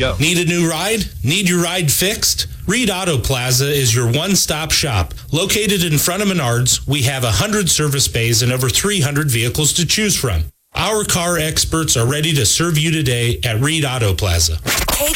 go. Need a new ride? Need your ride fixed? Reed Auto Plaza is your one-stop shop. Located in front of Menards, we have 100 service bays and over 300 vehicles to choose from. Our car experts are ready to serve you today at Reed Auto Plaza.